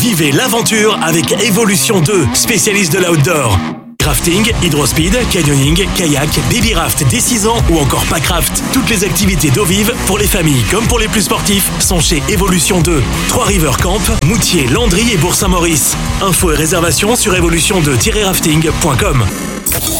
Vivez l'aventure avec Evolution 2, spécialiste de l'outdoor. Rafting, hydrospeed, canyoning, kayak, baby raft dès 6 ans ou encore packraft. Toutes les activités d'eau vive, pour les familles comme pour les plus sportifs, sont chez Evolution 2. 3 River Camp, Moutier, Landry et Bourg-Saint-Maurice. Infos et réservations sur evolution2-rafting.com.